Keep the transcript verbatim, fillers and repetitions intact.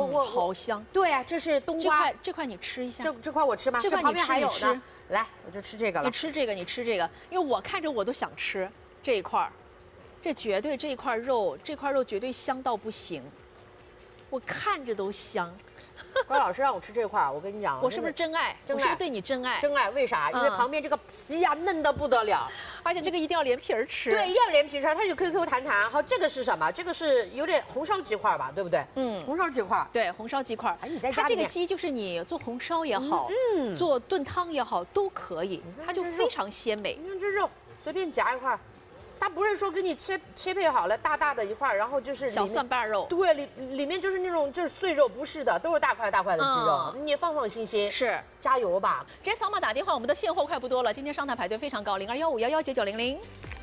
我好香。 对啊，这是冬这瓜， 块这块你吃一下。 这这块我吃吗？ 这块旁边还有你吃呢。来，我就吃这个了。 你吃这个，你吃这个，因为我看着我都想吃这一块儿，这绝对这一块肉，这块肉绝对香到不行，我看着都香。 高老师让我吃这块儿，我跟你讲， 我是不是真爱？ 真爱我是不是对你真爱？ 真爱，为啥？因为旁边这个皮呀嫩的不得了， 而且这个一定要连皮儿吃。 对，一定要连皮吃，它就 Q Q 弹弹。好，这个是什么？这个是有点红烧鸡块吧，对不对？嗯，红烧鸡块。 对，红烧鸡块。 哎，你在家它里面这个鸡就是你做红烧也好， 嗯， 做炖汤也好都可以，它就非常鲜美。 你看这肉，随便夹一块。它不是说给你切切配好了大大的一块，然后就是小蒜瓣肉， 对，里里面就是那种就是碎肉，不是的，都是大块大块的鸡肉，嗯、你放放心心。 是， 加油吧！ 直接扫码打电话，我们的现货快不多了，今天上台排队非常高，零二幺五幺幺九九零零。